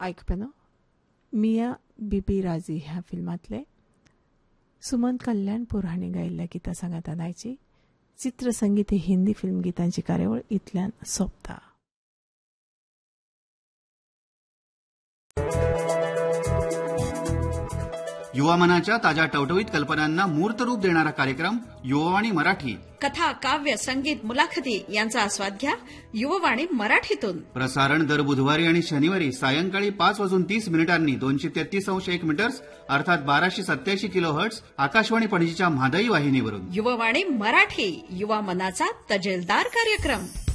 ऐकपनो मिया बीबी राजी ह्या फिल्मातले सुमंत कल्याणपूर हांणी गायिल्ल्या गितां सांगात आयची चित्रसंगीत ही हिंदी फिल्म गितांची कार्यावळ इतल्यान सोंपता. युवामनाच्या ताज्या टवटवीत कल्पनांना मूर्त रूप देणारा कार्यक्रम युवावाणी मराठी. कथा, काव्य, संगीत, मुलाखती यांचा आस्वाद घ्या युवावाणी मराठीतून. प्रसारण दर बुधवारी आणि शनिवारी सायंकाळी 5:30 233.1 मीटर्स अर्थात 1287 किलोहर्ट्ज आकाशवाणी पणजीच्या म्हादई वाहिनीवरून. युवावाणी मराठी, युवा मनाचा तजेलदार कार्यक्रम.